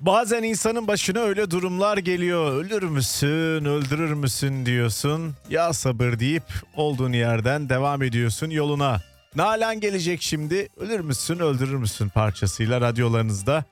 Bazen insanın başına öyle durumlar geliyor. Ölür müsün, öldürür müsün diyorsun. Ya sabır deyip olduğun yerden devam ediyorsun yoluna. Nalan gelecek şimdi. Ölür müsün, öldürür müsün parçasıyla radyolarınızda.